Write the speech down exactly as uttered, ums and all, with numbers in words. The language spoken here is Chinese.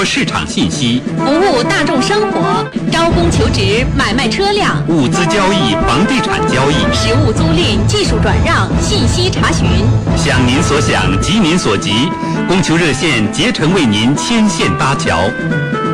播市场信息， 服务大众生活，招工求职，买卖车辆， 物资交易、房地产交易， 实物租赁、技术转让、信息查询。 想您所想，急您所急，供求热线竭诚为您牵线搭桥。